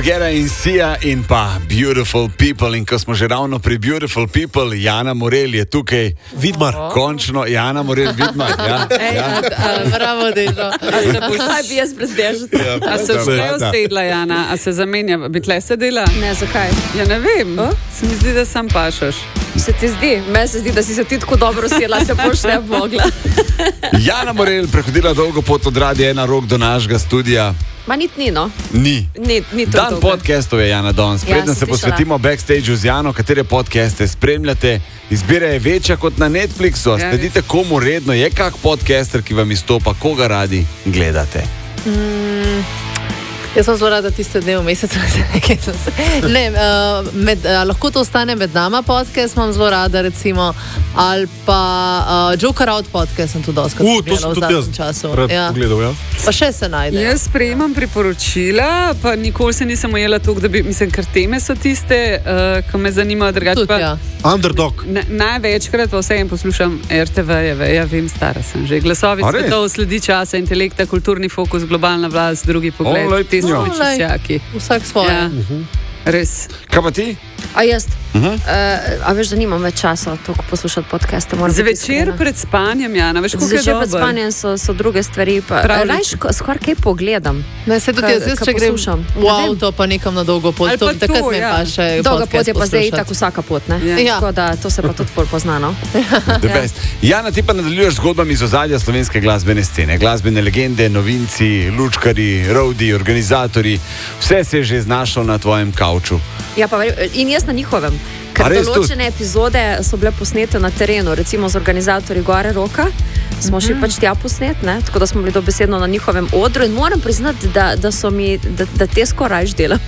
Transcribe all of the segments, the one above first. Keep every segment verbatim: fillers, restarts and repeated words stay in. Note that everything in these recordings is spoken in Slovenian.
Gera in Sia in pa Beautiful People. In ko smo že ravno pri Beautiful People, Jana Morel je tukaj. Vidmar. Končno, Jana Morel, Vidmar. Ja, ja. Bravo, Dežo. Kaj bi jaz prezdežila? Ja, A se že usedla, Jana? A se zamenja? Bi tle sedela? Ne, zakaj? Ja, ne vem. O? Se mi zdi, da sam pašaš. Se ti zdi? Meni se zdi, da si se ti tako dobro sedla, se boš ne mogla. Jana Morel prehodila dolgo pot od Radia ena rok do našega studia. Ma nit ni, no. Ni. Ni, ni to Dan dolgo. podcastov je Jana danes. Ja, Preden sem se slišala. posvetimo backstageu z Jano, katere podcaste spremljate, izbira je večja kot na Netflixu. A Ja, sledite komu redno? Je kak podcaster, ki vam izstopa, koga radi gledate? Jaz sem zelo rada tiste dne v mesecu. Ne, uh, med, uh, lahko to ostane med nama podcast, imam zelo rada recimo, ali pa uh, Joker Out podcast sem tudi doskrat U, to sem v tudi zadnjem jaz času. rad Ja. pogledal, ja. Pa še se najde. Jaz sprejemam priporočila, pa nikoli se nisem ujela toliko, da bi, mislim, ker teme so tiste, uh, ki me zanimajo drugače. Tudi, Pa, ja. Underdog. na, največkrat pa vseeno poslušam R T V-jeve, ja vem, stara sem že. Glasovi A res? svetov, sledi časa, intelekta, kulturni fokus, globalna vlast, drugi pogled, Olej, te so njo. časjaki. Vsak svoje. Ja, res. Kaj pa ti? A jaz? Uh -huh. Uh, a veš, da nimam več časa toliko poslušati podcaste. moram biti Zvečer iskrena. pred spanjem, Jana, veš, kako je Zvečer pred dobro. spanjem so, so druge stvari. Pravljice. Rajš skoraj kaj pogledam. Ne, se tudi Kaj- jaz, jaz kaj če grem poslušam? v Ne vem. avto, pa nekam na dolgo pot, Ali to pa takrat to, ne ja. pa še Dolga podcast pot je pa zdaj poslušati. tako vsaka pot, ne? Ja. Ja. Tako da to se pa tudi ful pozna, no? The best. Jana, ti pa nadaljuješ zgodbami iz ozadja slovenske glasbene scene. Glasbene legende, novinci, lučkari, roadie, organizatori. Vse se je že znašlo na tvojem kavču. Ja, pa, verj- in jaz na njihovem. A Ker res določene epizode so bile posnete na terenu, recimo z organizatorji Gore Roka. Smo šli pač tja posnet, ne? Tako da smo bili dobesedno na njihovem odru in moram priznati, da, da, so mi, da, da te skoraj delam.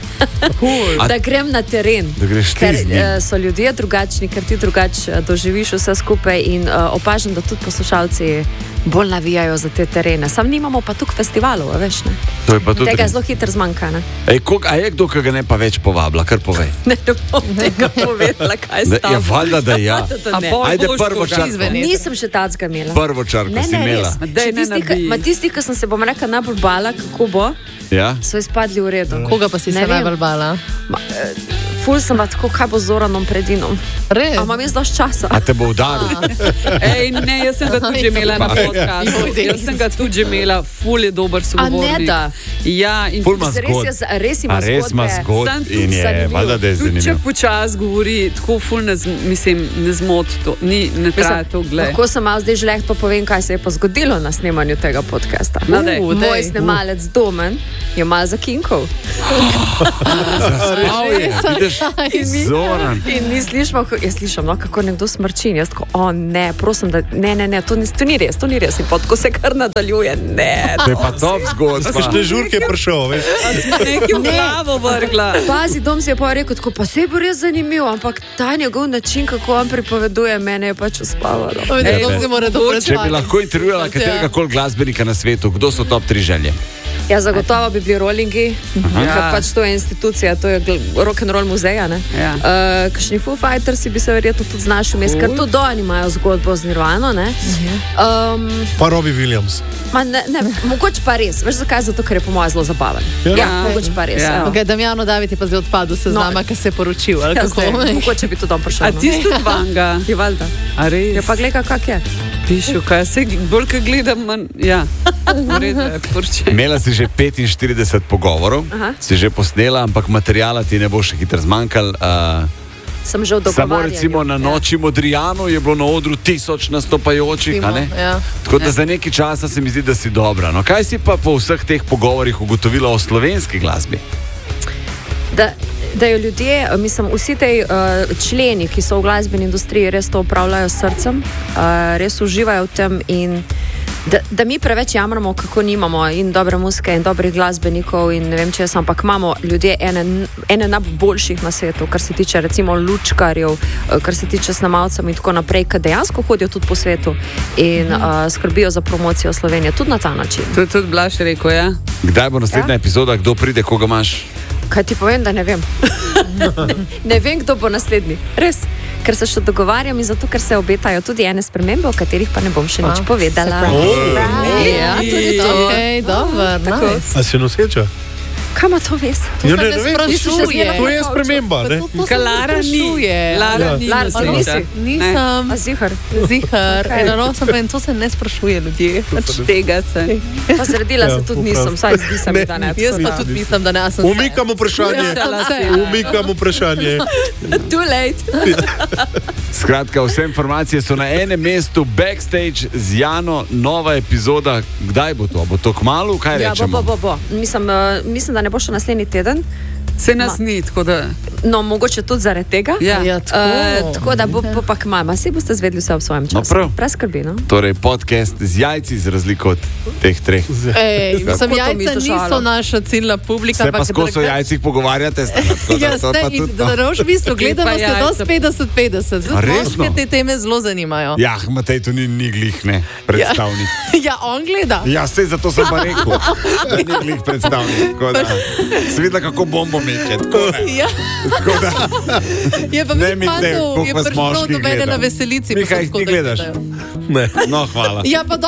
Da grem na teren. Da greš ti Ker z njim. eh, so ljudje drugačni, ker ti drugače doživiš vse skupaj in uh, opažam, da tudi poslušalci bolj navijajo za te terene. Sam nimamo pa tukaj festivalov, a veš, ne? To je pa tudi Tega res. zelo hitro zmanjka, ne? Ej, kog, a je kdo, ki ga ne pa več povabila? Kar povej. Ne, ne bom tega povedala, kaj Da, sta. ja, valjda, da ja. A pol Ajde, boš prvo koga čas. izveni. Nisem še tacga imela. Prvo čarko Ne, si ne, imela. res. Daj, Še ne tisti, nabij. ki- ma tisti, ki sem se bom rekla najbolj bala, kako bo, Ja? so izpadli v redu. Koga pa si Ne se vem. najbolj bala? Ma, eh, Ful sem pa tako, kaj bo z Zoranom Predinom. Res? A imam jaz dosti časa? A te bo udaril? Ej, ne, jaz sem ga tudi že imela na podkastu. Jaz sem ga tudi že imela, ful je dober A sogovornik. ne da? Ja, in Ful ima Res, zgodb. je, z- res ima A res ima zgodbe. zgodb Sam tudi in je, zanimiv. valjda, da je tudi če zanimivo. počas govori, tako ful ne, z- mislim, ne zmoti to, ni, ne traja to gled. Lahko sem malo zdaj žleht pa povem, kaj se je pa zgodilo na snemanju tega podcasta. No, daj. Uh, Moj snemalec Domen je malo zakinkal. Zaspal je, vidiš, mi- Zoran. In mi slišimo, ko- jaz slišim, no, kako nekdo smrči. In jaz tako, o ne, prosim, da ne, ne, ne, to ni, to ni res, to ni res. In pa tako se kar nadaljuje. Ne, To je pa top zgodba. Kakšne žurke je prišel, veš? Nekaj v glavo vrgla. Pazi, dom si je pa rekel, tako, pa se bo res zanimiv, ampak ta njegov način, kako on pripoveduje, mene je pač uspavalo. Ej, to se mora dobro Če bi lahko intervjuvala katerega koli glasbenika na svetu, kdo so top tri želje? Ja, zagotovo bi bili rollingi, ker Ja. pač to je institucija, to je gl- rock and roll muzeja. Ne? Ja. Uh, Kakšni Foo Fightersi bi se verjetno tudi znašli vmes, ker tudi oni imajo zgodbo z Nirvano. Ne? Um, Pa Robbie Williams. ma ne, ne, mogoče pa res, veš zakaj? Zato, ker je po mojem zelo zabaven. Ja. Ja, mogoče pa res. Ja. Ja. Okay, Damjano David je pa zdaj odpadel se No. znama, ker se je poročil. ali Ja, kako? zdaj, mogoče bi tudi on prišel. A no. ti si tudi vanga? Je valjda. A res? Ja, pa gledaj, kak je. Pišu, kaj se bolj, kaj gledam, manj, ja. V redu je, poročaj. Imela si že petinštirideset pogovorov, Aha. si že posnela, ampak materijala ti ne bo še hitro zmanjkal. Uh, Sem že v samo dogovarjanju. recimo na noči Modrijanu je bilo na odru tisoč nastopajočih. a ne? Ja. Tako da za nekaj časa se mi zdi, da si dobra. No, kaj si pa po vseh teh pogovorih ugotovila o slovenski glasbi? Da, da jo ljudje, mislim, vsi ti uh, členi, ki so v glasbeni industriji, res to upravljajo s srcem, uh, res uživajo v tem. In da, da mi preveč jamramo, kako nimamo in dobre muzike, in dobrih glasbenikov, in ne vem če jaz, ampak imamo ljudje ene, ene najboljših na svetu, kar se tiče recimo lučkarjev, uh, kar se tiče snemalcev in tako naprej, ki dejansko hodijo tudi po svetu in uh, skrbijo za promocijo Slovenije tudi na ta način. To je tudi Blaž rekel, ja? Kdaj bo naslednja Ja. epizoda, kdo pride, koga imaš? Kaj ti povem, da ne vem. Ne vem, kdo bo naslednji. Res. Ker se še dogovarjam in zato, ker se obetajo tudi ene spremembe, o katerih pa ne bom še nič povedala. surprise. Ja, tudi to. Okay, dobro, nice. A si noseča? Kaj ima to ves? Ja, se ne, ne ne vem, sprašuje. to je sprememba, ne? To, to se Ka ne Lara ni. sprašuje. Lara Ja. ni Lara, na a nisi? svetu. Nisem. A zihar. Zihar. Okej. Okay. No, sem pa in to se ne sprašuje ljudje. Pač tega se. Pa zredila Ja, se tudi prav. nisem, saj zdi se mi, da ne. Jaz pa tudi mislim, da ne. a sem se. Umikam vprašanje. Ja, se. Umikam vprašanje. Too late. Skratka, vse informacije so na enem mestu, backstage z Jano, nova epizoda. Kdaj bo to? Bo to kmalu? Kaj Ja, bo, rečemo? bo, bo, bo. Mislim, uh, mislim, da ne bo še naslednji teden. Se nas ni, tako da. No, mogoče tudi zaradi tega. Ja. Ja, tako. Uh, tako da bo, bo pa k mama, si boste zvedeli vse v svojem času. No, prav. Preskrbi, no? Torej, podcast z jajci, z razliko od teh treh. Ej, mislim, Kako to jajca misliš, niso Alo? naša ciljna publika. Se pa skozi o jajcih pogovarjate, sta, tako da Ja, to ste pa in tudi. da rož v bistvu gledanost je jajca. dosti petdeset petdeset. A resno? Moške te teme zelo zanimajo. Ja, Matej, to ni, ni glih, ne, predstavnik. Ja, on gleda. Ja, sej zato sem pa rekel, da ni glih predstavnik. Tako da, se vidi, kako bombo meče. Tako da, Ja, tako da. je pa Ne mi mi zdaj, fantov, koliko je vas prišlo moških do mene gleda. na veselici. pa Mihaj, sem tako, ti da gledaš? gledajo. Ne. No, hvala. Ja, pa